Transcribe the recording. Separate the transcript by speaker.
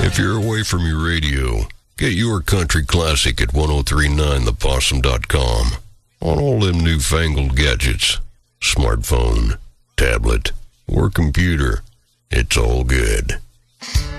Speaker 1: If you're away from your radio, get your country classic at 1039thepossum.com. On all them newfangled gadgets, smartphone, tablet, or computer, it's all good.